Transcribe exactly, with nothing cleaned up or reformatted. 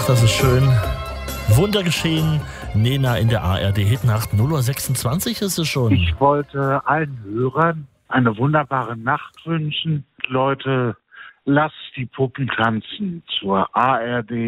Ach, das ist schön. Wunder geschehen. Nena in der A R D-Hitnacht. null Uhr sechsundzwanzig ist es schon. Ich wollte allen Hörern eine wunderbare Nacht wünschen. Leute, lasst die Puppen tanzen zur A R D.